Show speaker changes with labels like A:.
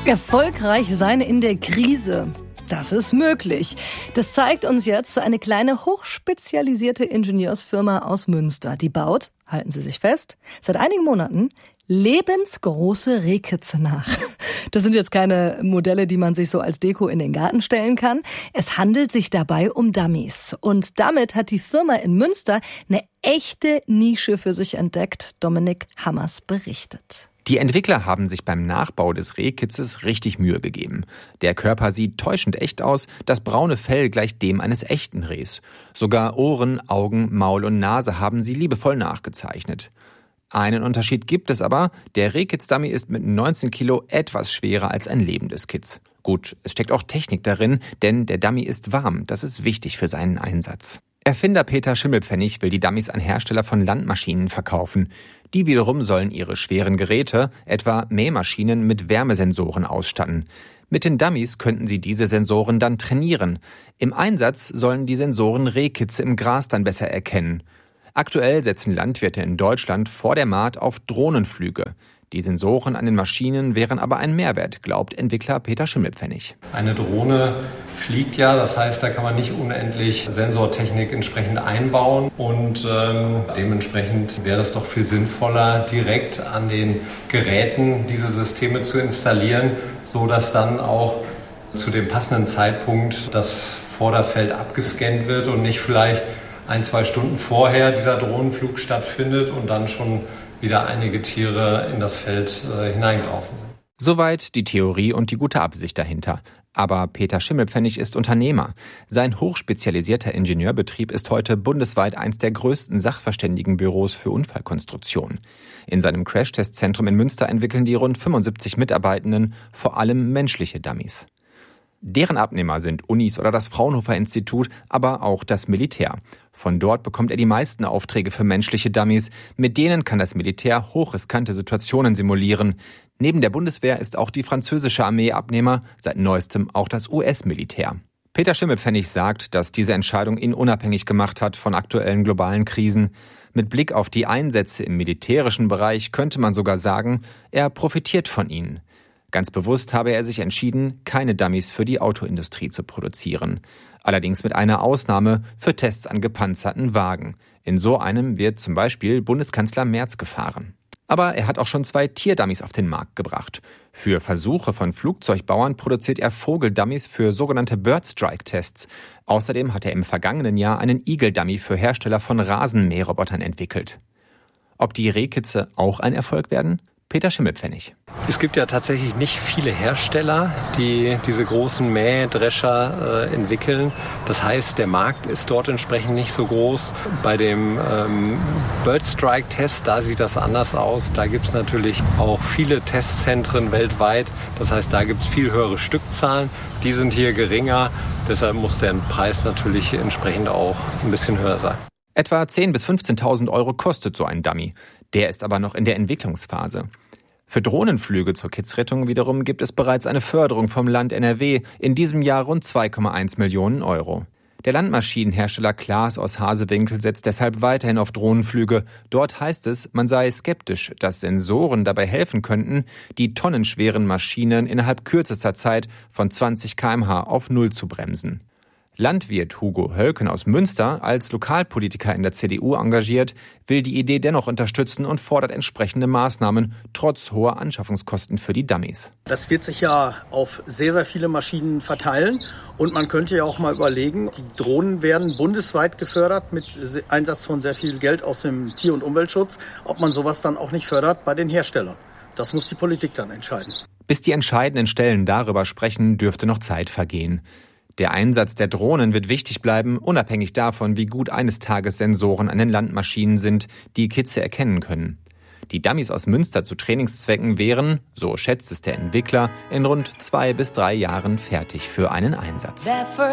A: Erfolgreich sein in der Krise. Das ist möglich. Das zeigt uns jetzt eine kleine hochspezialisierte Ingenieursfirma aus Münster. Die baut, halten Sie sich fest, seit einigen Monaten lebensgroße Rehkitze nach. Das sind jetzt keine Modelle, die man sich so als Deko in den Garten stellen kann. Es handelt sich dabei um Dummies. Und damit hat die Firma in Münster eine echte Nische für sich entdeckt. Dominik Hammers berichtet.
B: Die Entwickler haben sich beim Nachbau des Rehkitzes richtig Mühe gegeben. Der Körper sieht täuschend echt aus, das braune Fell gleicht dem eines echten Rehs. Sogar Ohren, Augen, Maul und Nase haben sie liebevoll nachgezeichnet. Einen Unterschied gibt es aber, der Rehkitz-Dummy ist mit 19 Kilo etwas schwerer als ein lebendes Kitz. Gut, es steckt auch Technik darin, denn der Dummy ist warm, das ist wichtig für seinen Einsatz. Erfinder Peter Schimmelpfennig will die Dummies an Hersteller von Landmaschinen verkaufen. Die wiederum sollen ihre schweren Geräte, etwa Mähmaschinen, mit Wärmesensoren ausstatten. Mit den Dummies könnten sie diese Sensoren dann trainieren. Im Einsatz sollen die Sensoren Rehkitze im Gras dann besser erkennen. Aktuell setzen Landwirte in Deutschland vor der Maat auf Drohnenflüge. Die Sensoren an den Maschinen wären aber ein Mehrwert, glaubt Entwickler Peter Schimmelpfennig.
C: Eine Drohne fliegt ja, das heißt, da kann man nicht unendlich Sensortechnik entsprechend einbauen und dementsprechend wäre es doch viel sinnvoller, direkt an den Geräten diese Systeme zu installieren, so dass dann auch zu dem passenden Zeitpunkt das Vorderfeld abgescannt wird und nicht vielleicht 1-2 Stunden vorher dieser Drohnenflug stattfindet und dann schon wieder einige Tiere in das Feld hineingelaufen sind.
B: Soweit die Theorie und die gute Absicht dahinter. Aber Peter Schimmelpfennig ist Unternehmer. Sein hochspezialisierter Ingenieurbetrieb ist heute bundesweit eins der größten Sachverständigenbüros für Unfallkonstruktion. In seinem Crashtestzentrum in Münster entwickeln die rund 75 Mitarbeitenden vor allem menschliche Dummies. Deren Abnehmer sind Unis oder das Fraunhofer Institut, aber auch das Militär. Von dort bekommt er die meisten Aufträge für menschliche Dummies. Mit denen kann das Militär hochriskante Situationen simulieren. Neben der Bundeswehr ist auch die französische Armee Abnehmer, seit neuestem auch das US-Militär. Peter Schimmelpfennig sagt, dass diese Entscheidung ihn unabhängig gemacht hat von aktuellen globalen Krisen. Mit Blick auf die Einsätze im militärischen Bereich könnte man sogar sagen, er profitiert von ihnen. Ganz bewusst habe er sich entschieden, keine Dummies für die Autoindustrie zu produzieren. Allerdings mit einer Ausnahme für Tests an gepanzerten Wagen. In so einem wird zum Beispiel Bundeskanzler Merz gefahren. Aber er hat auch schon 2 Tierdummies auf den Markt gebracht. Für Versuche von Flugzeugbauern produziert er Vogeldummies für sogenannte Bird-Strike-Tests. Außerdem hat er im vergangenen Jahr einen Eagle-Dummy für Hersteller von Rasenmäherrobotern entwickelt. Ob die Rehkitze auch ein Erfolg werden? Peter Schimmelpfennig.
C: Es gibt ja tatsächlich nicht viele Hersteller, die diese großen Mähdrescher entwickeln. Das heißt, der Markt ist dort entsprechend nicht so groß. Bei dem Bird-Strike-Test, da sieht das anders aus. Da gibt es natürlich auch viele Testzentren weltweit. Das heißt, da gibt es viel höhere Stückzahlen. Die sind hier geringer. Deshalb muss der Preis natürlich entsprechend auch ein bisschen höher sein.
B: Etwa 10.000 bis 15.000 Euro kostet so ein Dummy. Der ist aber noch in der Entwicklungsphase. Für Drohnenflüge zur Kitzrettung wiederum gibt es bereits eine Förderung vom Land NRW, in diesem Jahr rund 2,1 Millionen Euro. Der Landmaschinenhersteller Claas aus Hasewinkel setzt deshalb weiterhin auf Drohnenflüge. Dort heißt es, man sei skeptisch, dass Sensoren dabei helfen könnten, die tonnenschweren Maschinen innerhalb kürzester Zeit von 20 km/h auf Null zu bremsen. Landwirt Hugo Hölken aus Münster, als Lokalpolitiker in der CDU engagiert, will die Idee dennoch unterstützen und fordert entsprechende Maßnahmen, trotz hoher Anschaffungskosten für die Dummies.
D: Das wird sich ja auf sehr, sehr viele Maschinen verteilen. Und man könnte ja auch mal überlegen, die Drohnen werden bundesweit gefördert mit Einsatz von sehr viel Geld aus dem Tier- und Umweltschutz, ob man sowas dann auch nicht fördert bei den Herstellern. Das muss die Politik dann entscheiden.
B: Bis die entscheidenden Stellen darüber sprechen, dürfte noch Zeit vergehen. Der Einsatz der Drohnen wird wichtig bleiben, unabhängig davon, wie gut eines Tages Sensoren an den Landmaschinen sind, die Kitze erkennen können. Die Dummies aus Münster zu Trainingszwecken wären, so schätzt es der Entwickler, in rund 2 bis 3 Jahren fertig für einen Einsatz.